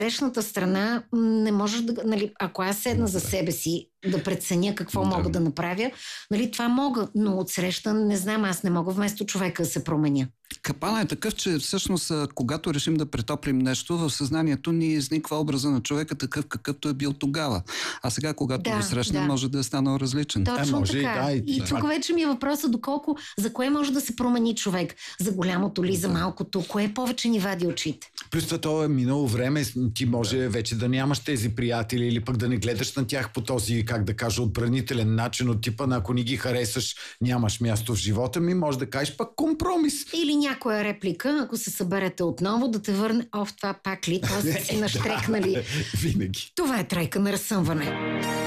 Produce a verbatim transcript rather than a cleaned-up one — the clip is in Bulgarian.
грешната страна не можеш да... Нали, ако аз седна за себе си да преценя какво да. мога да направя, нали, това мога, но отсреща не знам, аз не мога вместо човека да се променя. Капана е такъв, че всъщност когато решим да претоплим нещо, в съзнанието ни изниква образа на човека такъв, какъвто е бил тогава. А сега, когато да, го срещнем, да. може да е станал различен. Точно е, може така. И, да, и, и тук вече ми е въпросът доколко, за кое може да се промени човек? За голямото ли, за малкото? Кое повече ни вади очите? Плюс това е минало време, ти може да. вече да нямаш тези приятели или пък да не гледаш на тях по този, как да кажа, отбранителен начин от типа на ако ни ги харесаш, нямаш място в живота ми, може да кажеш пък компромис. Или някоя реплика, ако се съберете отново, да те върне, о, в това пак ли, това са си наштрекнали. Винаги. Това е тройка на разсъмване.